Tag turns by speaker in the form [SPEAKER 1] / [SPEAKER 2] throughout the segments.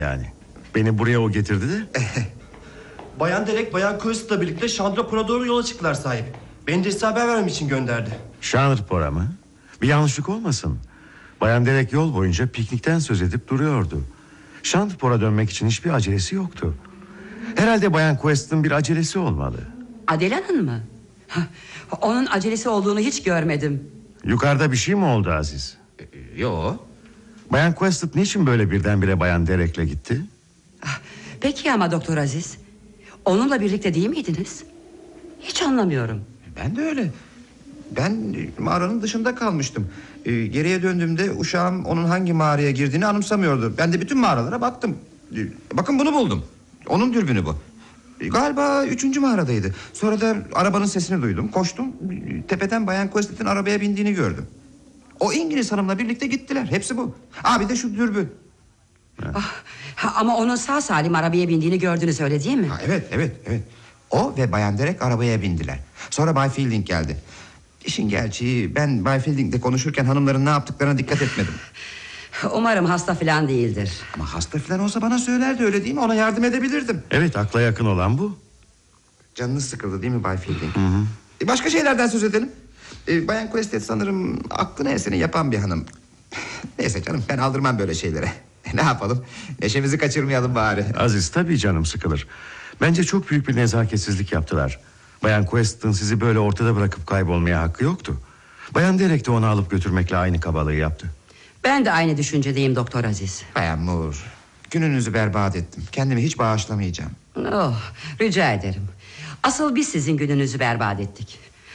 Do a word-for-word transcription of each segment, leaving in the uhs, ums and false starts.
[SPEAKER 1] Yani beni buraya o getirdi de.
[SPEAKER 2] Bayan Derek, Bayan Quest'la birlikte Chandra doğru yola çıktılar sahip. Beni de size haber vermem için gönderdi.
[SPEAKER 1] Chandra mı? Bir yanlışlık olmasın. Bayan Derek yol boyunca piknikten söz edip duruyordu. Chandra dönmek için hiçbir acelesi yoktu. Herhalde Bayan Quest'ın bir acelesi olmalı.
[SPEAKER 3] Adela'nın mı? Hah, onun acelesi olduğunu hiç görmedim.
[SPEAKER 1] Yukarıda bir şey mi oldu Aziz?
[SPEAKER 4] Yo.
[SPEAKER 1] Bayan Quest niçin böyle birdenbire Bayan Derek'le gitti?
[SPEAKER 3] Ah, Peki ama Doktor Aziz, onunla birlikte değil miydiniz? Hiç anlamıyorum.
[SPEAKER 4] Ben de öyle. Ben mağaranın dışında kalmıştım. Ee, geriye döndüğümde uşağım onun hangi mağaraya girdiğini anımsamıyordu. Ben de bütün mağaralara baktım. Ee, bakın bunu buldum. Onun dürbünü bu. Ee, galiba üçüncü mağaradaydı. Sonra da arabanın sesini duydum. Koştum. Ee, Tepeden Bayan Quest'in arabaya bindiğini gördüm. O İngiliz hanımla birlikte gittiler. Hepsi bu. Abi de şu dürbün.
[SPEAKER 3] Ah, ha, ama onun sağ salim arabaya bindiğini gördünüz, öyle değil mi?
[SPEAKER 4] Ha, evet evet evet. O ve Bayan Derek arabaya bindiler. Sonra Bay Fielding geldi. İşin gerçeği, ben Bay Fielding'le konuşurken hanımların ne yaptıklarına dikkat etmedim.
[SPEAKER 3] Umarım hasta falan değildir.
[SPEAKER 4] Ama hasta falan olsa bana söylerdi, öyle değil mi? Ona yardım edebilirdim.
[SPEAKER 1] Evet, akla yakın olan bu.
[SPEAKER 4] Canınız sıkıldı değil mi Bay Fielding? Hı hı. E, başka şeylerden söz edelim. e, Bayan Quested sanırım aklına eseni yapan bir hanım. Neyse canım, ben aldırmam böyle şeylere. Ne yapalım, neşemizi kaçırmayalım bari.
[SPEAKER 1] Aziz, tabii canım sıkılır. Bence çok büyük bir nezaketsizlik yaptılar. Bayan Quest'ın sizi böyle ortada bırakıp kaybolmaya hakkı yoktu. Bayan Derek de onu alıp götürmekle aynı kabalığı yaptı.
[SPEAKER 3] Ben de aynı düşüncedeyim Doktor Aziz.
[SPEAKER 4] Bayan Moore, gününüzü berbat ettim. Kendimi hiç bağışlamayacağım.
[SPEAKER 3] Oh, rica ederim. Asıl biz sizin gününüzü berbat ettik.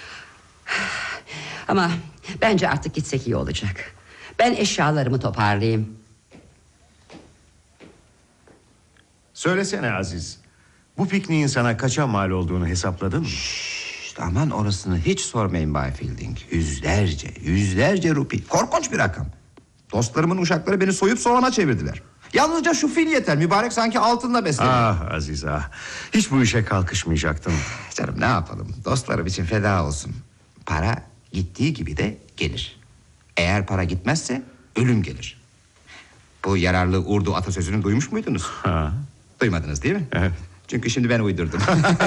[SPEAKER 3] Ama bence artık gitsek iyi olacak. Ben eşyalarımı toparlayayım.
[SPEAKER 1] Söylesene Aziz, bu pikniğin sana kaça mal olduğunu hesapladın mı?
[SPEAKER 4] İşte aman orasını hiç sormayın Bay Fielding. Yüzlerce, yüzlerce rupi. Korkunç bir rakam. Dostlarımın uşakları beni soyup soğana çevirdiler. Yalnızca şu fil yeter. Mübarek sanki altınla besleniyor.
[SPEAKER 1] Ah Aziz ah. Hiç bu işe kalkışmayacaktın.
[SPEAKER 4] Canım ne yapalım? Dostlarım için feda olsun. Para gittiği gibi de gelir. Eğer para gitmezse ölüm gelir. Bu yararlı Urdu atasözünü duymuş muydunuz?
[SPEAKER 1] Ha.
[SPEAKER 4] Duymadınız değil mi?
[SPEAKER 1] Evet.
[SPEAKER 4] Çünkü şimdi ben uydurdum.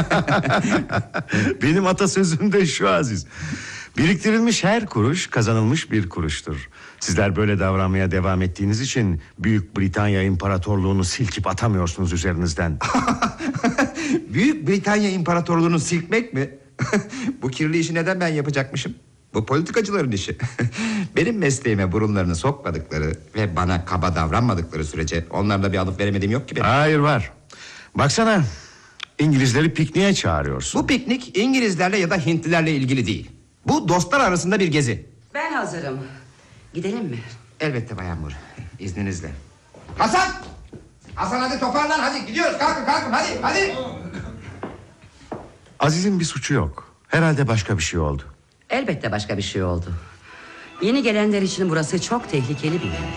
[SPEAKER 1] Benim atasözüm de şu Aziz. Biriktirilmiş her kuruş kazanılmış bir kuruştur. Sizler böyle davranmaya devam ettiğiniz için Büyük Britanya İmparatorluğunu silkip atamıyorsunuz üzerinizden.
[SPEAKER 4] Büyük Britanya İmparatorluğunu silkmek mi? Bu kirli işi neden ben yapacakmışım? Bu politikacıların işi. Benim mesleğime burunlarını sokmadıkları ve bana kaba davranmadıkları sürece onlarla bir alıp veremediğim yok ki benim.
[SPEAKER 1] Hayır var. Baksana, İngilizleri pikniğe çağırıyorsun.
[SPEAKER 4] Bu piknik İngilizlerle ya da Hintlilerle ilgili değil. Bu dostlar arasında bir gezi.
[SPEAKER 3] Ben hazırım. Gidelim mi?
[SPEAKER 4] Elbette Bayan Moore, izninizle. Hasan! Hasan hadi toparlan, hadi gidiyoruz, kalkın kalkın, hadi hadi.
[SPEAKER 1] Aziz'in bir suçu yok. Herhalde başka bir şey oldu.
[SPEAKER 3] Elbette başka bir şey oldu. Yeni gelenler için burası çok tehlikeli bir yer.